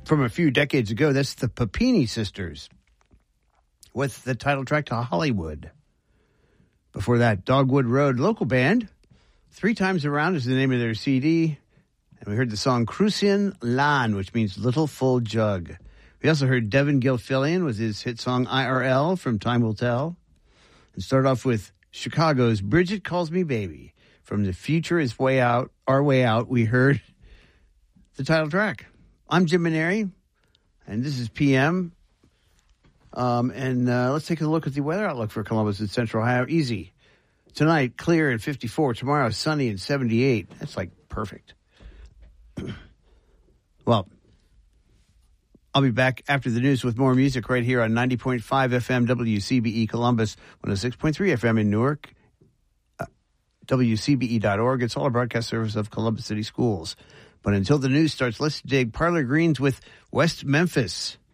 from a few decades ago. That's the Papini Sisters with the title track to Hollywood. Before that, Dogwood Road, local band. 3 Times Around is the name of their CD. And we heard the song Crucian Lan, which means Little Full Jug. We also heard Devin Gilfillian with his hit song IRL from Time Will Tell. And started off with Chicago's Bridget Calls Me Baby. From The Future Is Way Out, Our Way Out, we heard the title track. I'm Jim Maneri, and this is PM. Let's take a look at the weather outlook for Columbus and Central Ohio. Easy. Tonight, clear and 54. Tomorrow, sunny and 78. That's like perfect. Well, I'll be back after the news with more music right here on 90.5 FM WCBE Columbus, 106.3 FM in Newark, WCBE.org. It's all a broadcast service of Columbus City Schools. But until the news starts, let's dig Parlor Greens with West Memphis.